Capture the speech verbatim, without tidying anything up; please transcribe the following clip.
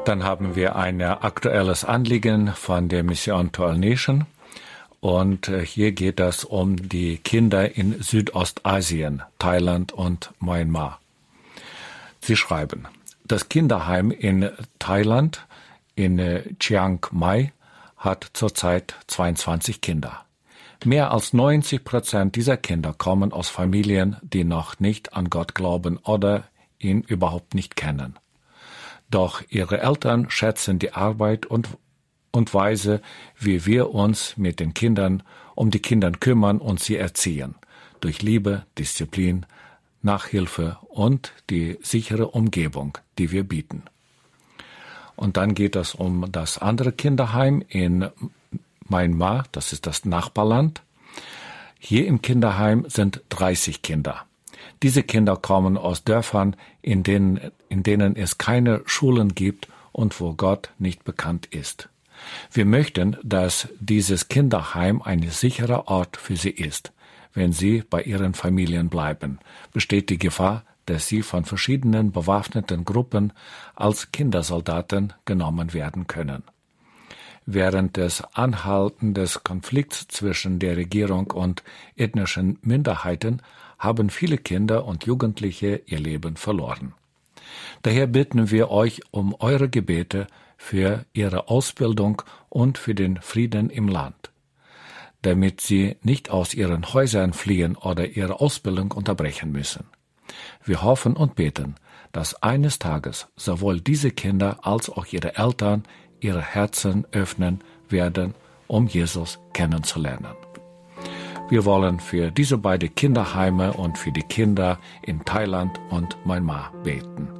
Dann haben wir ein aktuelles Anliegen von der Mission to All Nation. Und hier geht es um die Kinder in Südostasien, Thailand und Myanmar. Sie schreiben, das Kinderheim in Thailand, in Chiang Mai, hat zurzeit zweiundzwanzig Kinder. Mehr als neunzig Prozent dieser Kinder kommen aus Familien, die noch nicht an Gott glauben oder ihn überhaupt nicht kennen. Doch ihre Eltern schätzen die Arbeit und, und Weise, wie wir uns mit den Kindern um die Kinder kümmern und sie erziehen, durch Liebe, Disziplin, Nachhilfe und die sichere Umgebung, die wir bieten. Und dann geht es um das andere Kinderheim in Myanmar, das ist das Nachbarland. Hier im Kinderheim sind dreißig Kinder. Diese Kinder kommen aus Dörfern, in denen, in denen es keine Schulen gibt und wo Gott nicht bekannt ist. Wir möchten, dass dieses Kinderheim ein sicherer Ort für sie ist. Wenn sie bei ihren Familien bleiben, besteht die Gefahr, dass sie von verschiedenen bewaffneten Gruppen als Kindersoldaten genommen werden können. Während des anhaltenden Konflikts zwischen der Regierung und ethnischen Minderheiten haben viele Kinder und Jugendliche ihr Leben verloren. Daher bitten wir euch um eure Gebete für ihre Ausbildung und für den Frieden im Land, damit sie nicht aus ihren Häusern fliehen oder ihre Ausbildung unterbrechen müssen. Wir hoffen und beten, dass eines Tages sowohl diese Kinder als auch ihre Eltern ihre Herzen öffnen werden, um Jesus kennenzulernen. Wir wollen für diese beiden Kinderheime und für die Kinder in Thailand und Myanmar beten.